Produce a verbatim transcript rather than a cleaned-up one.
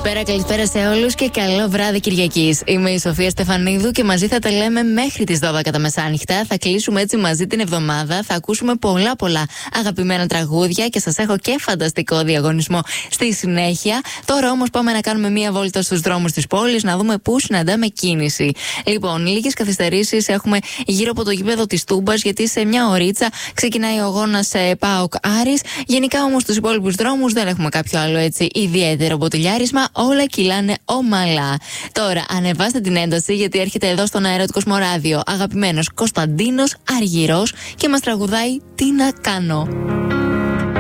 Καλησπέρα, καλησπέρα σε όλους και καλό βράδυ Κυριακής. Είμαι η Σοφία Στεφανίδου και μαζί θα τα λέμε μέχρι τις δώδεκα τα μεσάνυχτα. Θα κλείσουμε έτσι μαζί την εβδομάδα. Θα ακούσουμε πολλά πολλά αγαπημένα τραγούδια και σας έχω και φανταστικό διαγωνισμό στη συνέχεια. Τώρα όμως πάμε να κάνουμε μία βόλτα στους δρόμους της πόλης, να δούμε πού συναντάμε κίνηση. Λοιπόν, λίγες καθυστερήσεις έχουμε γύρω από το γήπεδο της Τούμπας, γιατί σε μια ωρίτσα ξεκινάει ο αγώνας ΠΑΟΚ Άρης. Γενικά όμως στους υπόλοιπους δρόμους δεν έχουμε κάποιο άλλο έτσι ιδιαίτερο μποτιλιάρισμα. Όλα κυλάνε ομαλά. Τώρα ανεβάστε την ένταση, γιατί έρχεται εδώ στον αέρα του Κοσμοράδιο αγαπημένος Κωνσταντίνος Αργυρός και μας τραγουδάει «Τι να κάνω».